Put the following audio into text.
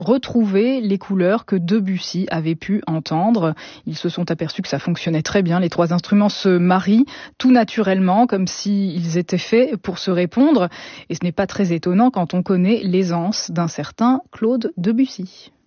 retrouver les couleurs que Debussy avait pu entendre. Ils se sont aperçus que ça fonctionnait très bien. Les trois instruments se marient tout naturellement, comme s'ils étaient faits pour se répondre. Et ce n'est pas très étonnant quand on connaît l'aisance d'un certain Claude Debussy.